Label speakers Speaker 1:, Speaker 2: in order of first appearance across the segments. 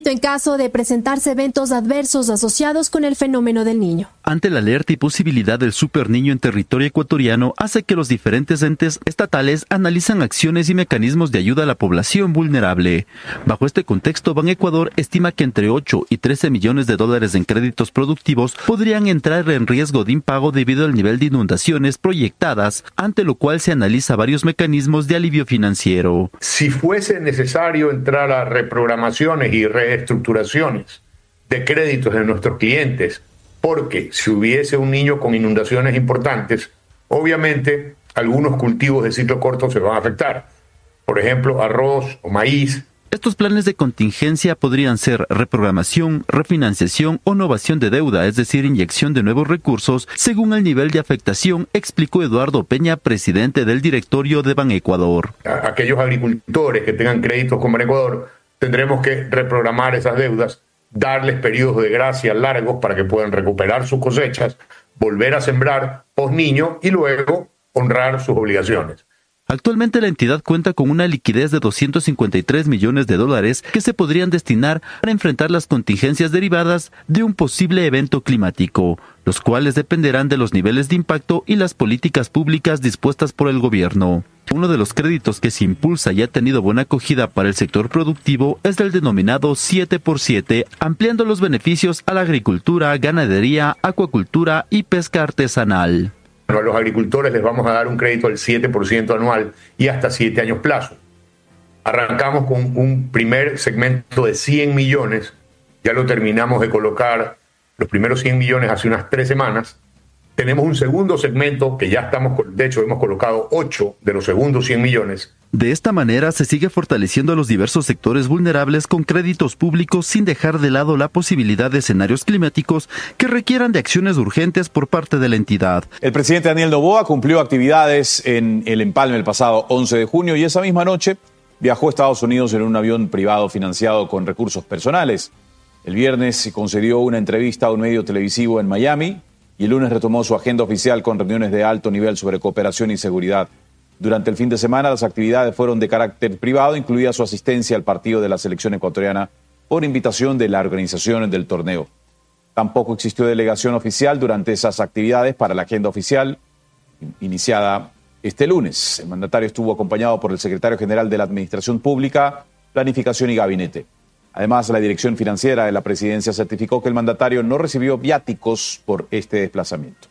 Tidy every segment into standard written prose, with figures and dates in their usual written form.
Speaker 1: Esto en caso de presentarse eventos adversos asociados con el fenómeno del Niño.
Speaker 2: Ante la alerta y posibilidad del Super Niño en territorio ecuatoriano, hace que los diferentes entes estatales analizan acciones y mecanismos de ayuda a la población vulnerable. Bajo este contexto, Banecuador estima que entre 8 y 13 millones de dólares en créditos productivos podrían entrar en riesgo de impago debido al nivel de inundaciones proyectadas, ante lo cual se analiza varios mecanismos de alivio financiero.
Speaker 3: Si fuese necesario entrar a reprogramaciones y reestructuraciones de créditos de nuestros clientes, porque si hubiese un niño con inundaciones importantes, obviamente algunos cultivos de ciclo corto se van a afectar. Por ejemplo, arroz o maíz.
Speaker 2: Estos planes de contingencia podrían ser reprogramación, refinanciación o novación de deuda, es decir, inyección de nuevos recursos, según el nivel de afectación, explicó Eduardo Peña, presidente del directorio de Banecuador.
Speaker 3: Aquellos agricultores que tengan créditos con Banecuador, tendremos que reprogramar esas deudas, darles periodos de gracia largos para que puedan recuperar sus cosechas, volver a sembrar post-niño y luego honrar sus obligaciones.
Speaker 2: Actualmente la entidad cuenta con una liquidez de 253 millones de dólares que se podrían destinar para enfrentar las contingencias derivadas de un posible evento climático, los cuales dependerán de los niveles de impacto y las políticas públicas dispuestas por el gobierno. Uno de los créditos que se impulsa y ha tenido buena acogida para el sector productivo es el denominado 7x7, ampliando los beneficios a la agricultura, ganadería, acuacultura y pesca artesanal.
Speaker 3: A los agricultores les vamos a dar un crédito del 7% anual y hasta 7 años plazo. Arrancamos con un primer segmento de 100 millones, ya lo terminamos de colocar, los primeros 100 millones hace unas 3 semanas. Tenemos un segundo segmento que ya estamos, de hecho hemos colocado 8 de los segundos 100 millones.
Speaker 2: De esta manera se sigue fortaleciendo a los diversos sectores vulnerables con créditos públicos sin dejar de lado la posibilidad de escenarios climáticos que requieran de acciones urgentes por parte de la entidad.
Speaker 4: El presidente Daniel Noboa cumplió actividades en el Empalme el pasado 11 de junio y esa misma noche viajó a Estados Unidos en un avión privado financiado con recursos personales. El viernes concedió una entrevista a un medio televisivo en Miami y el lunes retomó su agenda oficial con reuniones de alto nivel sobre cooperación y seguridad. Durante el fin de semana las actividades fueron de carácter privado, incluida su asistencia al partido de la selección ecuatoriana por invitación de la organización del torneo. Tampoco existió delegación oficial durante esas actividades para la agenda oficial iniciada este lunes. El mandatario estuvo acompañado por el secretario general de la Administración Pública, Planificación y Gabinete. Además, la dirección financiera de la presidencia certificó que el mandatario no recibió viáticos por este desplazamiento.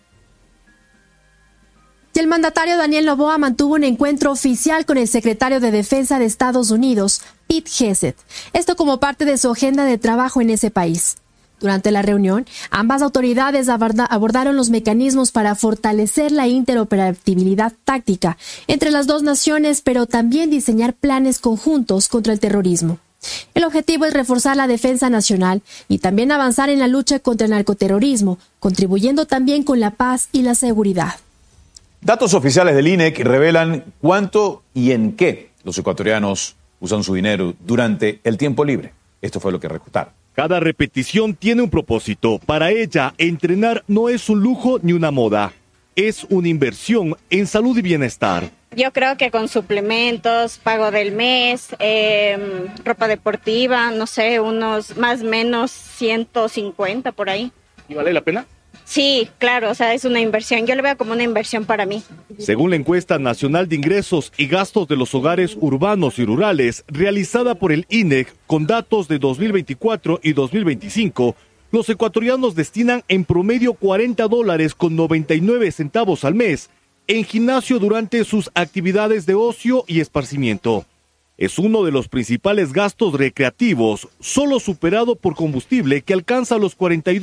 Speaker 1: Y el mandatario Daniel Noboa mantuvo un encuentro oficial con el secretario de Defensa de Estados Unidos, Pete Hegseth. Esto como parte de su agenda de trabajo en ese país. Durante la reunión, ambas autoridades abordaron los mecanismos para fortalecer la interoperabilidad táctica entre las dos naciones, pero también diseñar planes conjuntos contra el terrorismo. El objetivo es reforzar la defensa nacional y también avanzar en la lucha contra el narcoterrorismo, contribuyendo también con la paz y la seguridad.
Speaker 4: Datos oficiales del INEC revelan cuánto y en qué los ecuatorianos usan su dinero durante el tiempo libre. Esto fue lo que reportaron.
Speaker 5: Cada repetición tiene un propósito. Para ella, entrenar no es un lujo ni una moda. Es una inversión en salud y bienestar.
Speaker 6: Yo creo que con suplementos, pago del mes, ropa deportiva, no sé, unos más o menos 150 por ahí.
Speaker 5: ¿Y vale la pena?
Speaker 6: Sí, claro, o sea, es una inversión. Yo lo veo como una inversión para mí.
Speaker 5: Según la encuesta nacional de ingresos y gastos de los hogares urbanos y rurales, realizada por el INEC con datos de 2024 y 2025, los ecuatorianos destinan en promedio $40.99 al mes en gimnasio durante sus actividades de ocio y esparcimiento. Es uno de los principales gastos recreativos, solo superado por combustible que alcanza los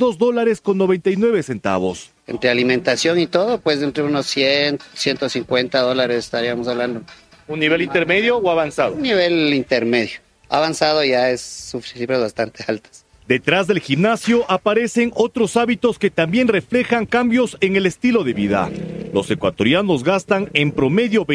Speaker 5: $42.99.
Speaker 7: Entre alimentación y todo, pues entre unos $100, $150 estaríamos hablando.
Speaker 5: ¿Un nivel intermedio o avanzado?
Speaker 7: Un nivel intermedio. Avanzado ya es cifras bastante altas.
Speaker 5: Detrás del gimnasio aparecen otros hábitos que también reflejan cambios en el estilo de vida. Los ecuatorianos gastan en promedio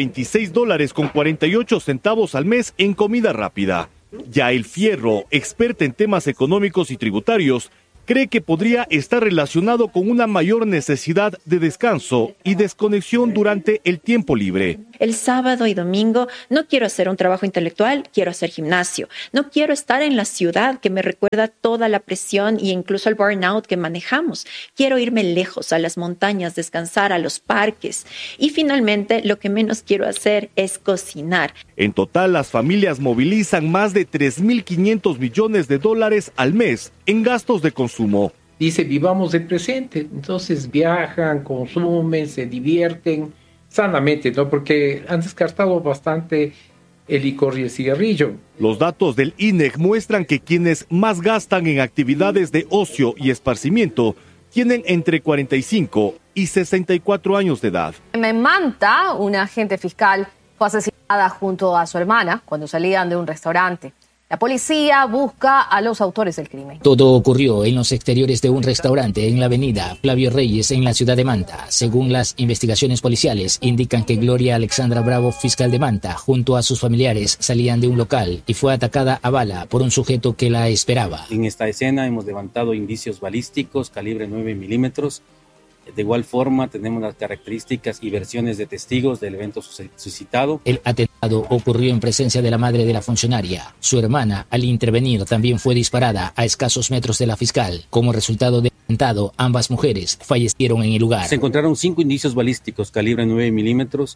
Speaker 5: $26.48 al mes en comida rápida. Yael Fierro, experta en temas económicos y tributarios, cree que podría estar relacionado con una mayor necesidad de descanso y desconexión durante el tiempo libre.
Speaker 8: El sábado y domingo no quiero hacer un trabajo intelectual, quiero hacer gimnasio. No quiero estar en la ciudad que me recuerda toda la presión e incluso el burnout que manejamos. Quiero irme lejos, a las montañas, descansar, a los parques. Y finalmente, lo que menos quiero hacer es cocinar.
Speaker 5: En total, las familias movilizan más de 3.500 millones de dólares al mes en gastos de consumo.
Speaker 9: Dice, vivamos el presente. Entonces viajan, consumen, se divierten sanamente, ¿no? Porque han descartado bastante el licor y el cigarrillo.
Speaker 5: Los datos del INEC muestran que quienes más gastan en actividades de ocio y esparcimiento tienen entre 45 y 64 años de edad.
Speaker 10: En Manta, una agente fiscal fue asesinada junto a su hermana cuando salían de un restaurante. La policía busca a los autores del crimen.
Speaker 11: Todo ocurrió en los exteriores de un restaurante en la avenida Flavio Reyes en la ciudad de Manta. Según las investigaciones policiales, indican que Gloria Alexandra Bravo, fiscal de Manta, junto a sus familiares salían de un local y fue atacada a bala por un sujeto que la esperaba.
Speaker 12: En esta escena hemos levantado indicios balísticos calibre 9 milímetros. De igual forma, tenemos las características y versiones de testigos del evento suscitado.
Speaker 11: El atentado ocurrió en presencia de la madre de la funcionaria. Su hermana, al intervenir, también fue disparada a escasos metros de la fiscal. Como resultado del atentado, ambas mujeres fallecieron en el lugar.
Speaker 12: Se encontraron 5 indicios balísticos calibre 9 milímetros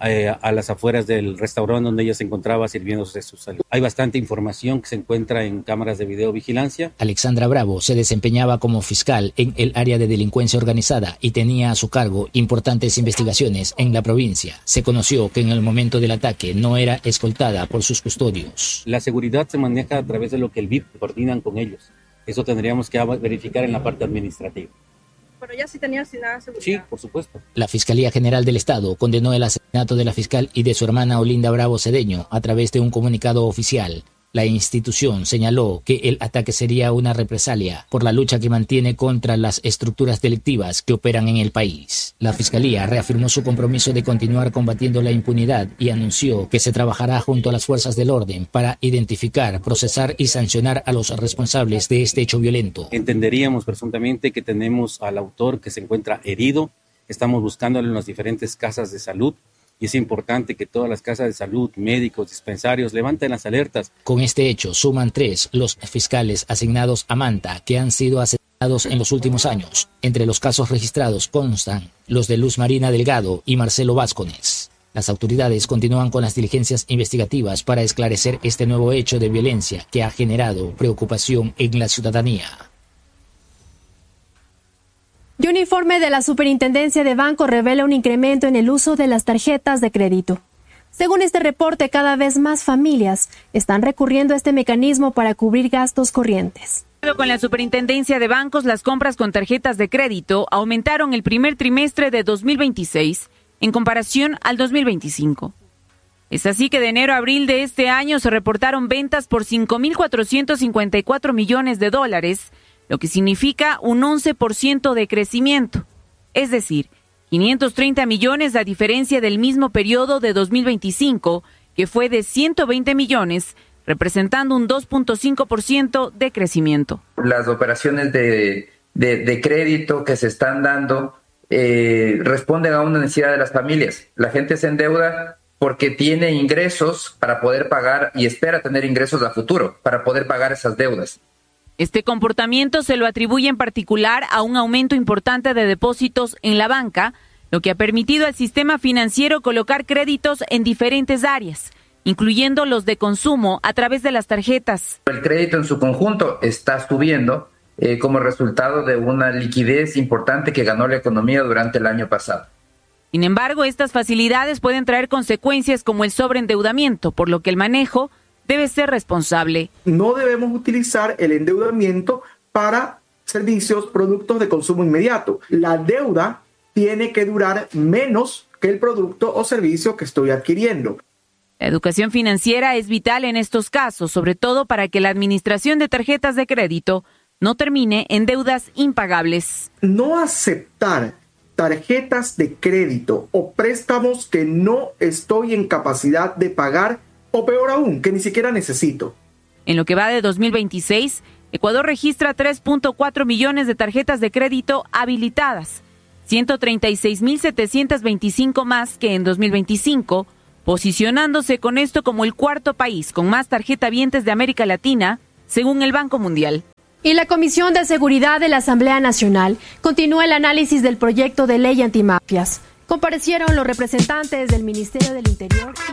Speaker 12: a las afueras del restaurante donde ella se encontraba sirviéndose su salud. Hay bastante información que se encuentra en cámaras de videovigilancia.
Speaker 11: Alexandra Bravo se desempeñaba como fiscal en el área de delincuencia organizada y tenía a su cargo importantes investigaciones en la provincia. Se conoció que en el momento del ataque no era escoltada por sus custodios.
Speaker 12: La seguridad se maneja a través de lo que el BIP coordinan con ellos. Eso tendríamos que verificar en la parte administrativa.
Speaker 13: Pero ya sí tenía asignada seguridad.
Speaker 12: Sí, por supuesto.
Speaker 11: La Fiscalía General del Estado condenó el asesinato de la fiscal y de su hermana Olinda Bravo Cedeño a través de un comunicado oficial. La institución señaló que el ataque sería una represalia por la lucha que mantiene contra las estructuras delictivas que operan en el país. La Fiscalía reafirmó su compromiso de continuar combatiendo la impunidad y anunció que se trabajará junto a las fuerzas del orden para identificar, procesar y sancionar a los responsables de este hecho violento.
Speaker 12: Entenderíamos presuntamente que tenemos al autor que se encuentra herido. Estamos buscándolo en las diferentes casas de salud. Y es importante que todas las casas de salud, médicos, dispensarios levanten las alertas.
Speaker 11: Con este hecho suman 3 los fiscales asignados a Manta que han sido asesinados en los últimos años. Entre los casos registrados constan los de Luz Marina Delgado y Marcelo Vázquez. Las autoridades continúan con las diligencias investigativas para esclarecer este nuevo hecho de violencia que ha generado preocupación en la ciudadanía.
Speaker 1: Y un informe de la Superintendencia de Bancos revela un incremento en el uso de las tarjetas de crédito. Según este reporte, cada vez más familias están recurriendo a este mecanismo para cubrir gastos corrientes.
Speaker 14: Con la Superintendencia de Bancos, las compras con tarjetas de crédito aumentaron el primer trimestre de 2026 en comparación al 2025. Es así que de enero a abril de este año se reportaron ventas por 5.454 millones de dólares, lo que significa un 11% de crecimiento, es decir, 530 millones a diferencia del mismo periodo de 2025, que fue de 120 millones, representando un 2.5% de crecimiento.
Speaker 15: Las operaciones de crédito que se están dando responden a una necesidad de las familias. La gente se endeuda porque tiene ingresos para poder pagar y espera tener ingresos a futuro para poder pagar esas deudas.
Speaker 14: Este comportamiento se lo atribuye en particular a un aumento importante de depósitos en la banca, lo que ha permitido al sistema financiero colocar créditos en diferentes áreas, incluyendo los de consumo a través de las tarjetas.
Speaker 15: El crédito en su conjunto está subiendo como resultado de una liquidez importante que ganó la economía durante el año pasado.
Speaker 14: Sin embargo, estas facilidades pueden traer consecuencias como el sobreendeudamiento, por lo que el manejo debe ser responsable.
Speaker 16: No debemos utilizar el endeudamiento para servicios, productos de consumo inmediato. La deuda tiene que durar menos que el producto o servicio que estoy adquiriendo.
Speaker 14: La educación financiera es vital en estos casos, sobre todo para que la administración de tarjetas de crédito no termine en deudas impagables.
Speaker 16: No aceptar tarjetas de crédito o préstamos que no estoy en capacidad de pagar, o peor aún, que ni siquiera necesito.
Speaker 14: En lo que va de 2026, Ecuador registra 3.4 millones de tarjetas de crédito habilitadas, 136.725 más que en 2025, posicionándose con esto como el cuarto país con más tarjetavientes de América Latina, según el Banco Mundial.
Speaker 1: Y la Comisión de Seguridad de la Asamblea Nacional continúa el análisis del proyecto de ley antimafias. Comparecieron los representantes del Ministerio del Interior.